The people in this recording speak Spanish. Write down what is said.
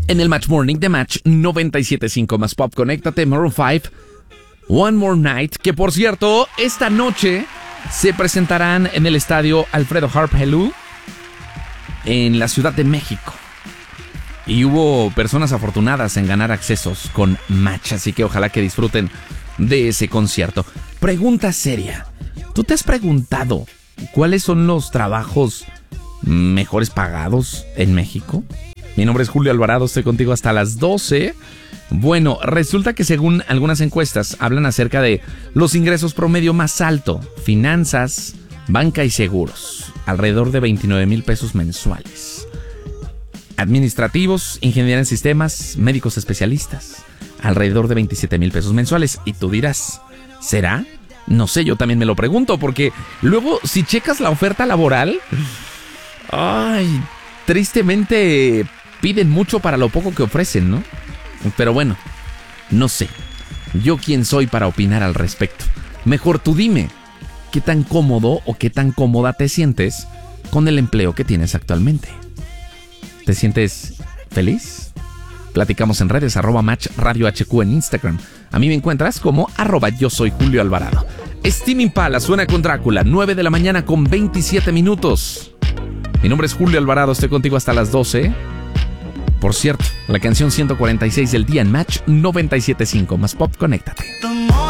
en el Match Morning de Match 97.5 más Pop. Conéctate, Maroon 5, One More Night, que por cierto, esta noche se presentarán en el estadio Alfredo Harp Helú en la Ciudad de México. Y hubo personas afortunadas en ganar accesos con Match, así que ojalá que disfruten de ese concierto. Pregunta seria. ¿Tú te has preguntado cuáles son los trabajos mejores pagados en México? Mi nombre es Julio Alvarado, estoy contigo hasta las 12. Bueno, resulta que según algunas encuestas hablan acerca de los ingresos promedio más alto: finanzas, banca y seguros, alrededor de 29,000 pesos mensuales. Administrativos, ingeniería en sistemas, médicos especialistas, alrededor de 27,000 pesos mensuales. Y tú dirás, ¿será? No sé, yo también me lo pregunto, porque luego si checas la oferta laboral, ay, tristemente piden mucho para lo poco que ofrecen, ¿no? Pero bueno, no sé. ¿Yo quién soy para opinar al respecto? Mejor tú dime, ¿qué tan cómodo o qué tan cómoda te sientes con el empleo que tienes actualmente? ¿Te sientes feliz? Platicamos en redes, @Match Radio HQ en Instagram. A mí me encuentras como @yo soy Julio Alvarado. Steam Impala suena con Drácula, 9 de la mañana con 27 minutos. Mi nombre es Julio Alvarado, estoy contigo hasta las 12. Por cierto, la canción 146 del día en Match 97.5 más Pop, conéctate.